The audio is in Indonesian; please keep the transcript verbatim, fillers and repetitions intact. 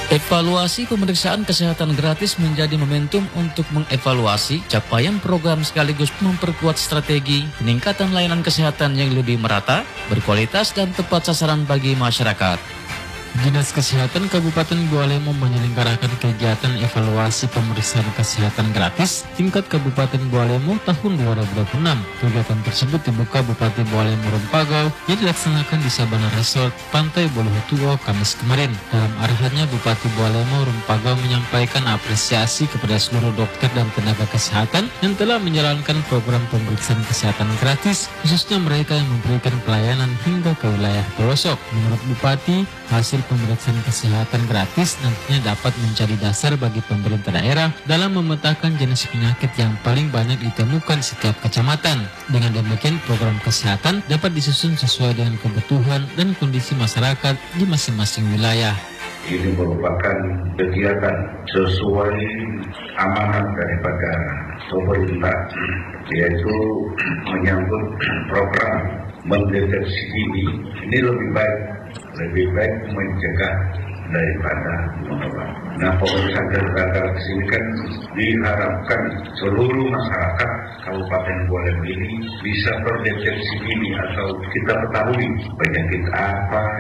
Evaluasi pemeriksaan kesehatan gratis menjadi momentum untuk mengevaluasi capaian program sekaligus memperkuat strategi peningkatan layanan kesehatan yang lebih merata, berkualitas dan tepat sasaran bagi masyarakat. Dinas Kesehatan Kabupaten Bualemo menyelenggarakan kegiatan evaluasi pemeriksaan kesehatan gratis tingkat Kabupaten Bualemo tahun dua ribu dua puluh enam. Kegiatan tersebut dibuka Bupati Bualemo Rumpagau yang dilaksanakan di Sabana Resort, Pantai Buluhutuo, Kamis kemarin. Dalam arahannya, Bupati Bualemo Rumpagau menyampaikan apresiasi kepada seluruh dokter dan tenaga kesehatan yang telah menjalankan program pemeriksaan kesehatan gratis, khususnya mereka yang memberikan pelayanan hingga ke wilayah pelosok. Menurut Bupati, hasil pemeriksaan kesehatan gratis nantinya dapat menjadi dasar bagi pemerintah daerah dalam memetakan jenis penyakit yang paling banyak ditemukan setiap kecamatan. Dengan demikian, program kesehatan dapat disusun sesuai dengan kebutuhan dan kondisi masyarakat di masing-masing wilayah. Ini merupakan kegiatan sesuai amanat daripada pemerintah, yaitu menyangkut program mendeteksi dini. Ini lebih baik, lebih baik mencegah daripada mengobati. Nah, pemeriksaan kesehatan gratis ini kan diharapkan seluruh masyarakat Kabupaten Bualemo ini bisa terdeteksi dini atau kita ketahui penyakit apa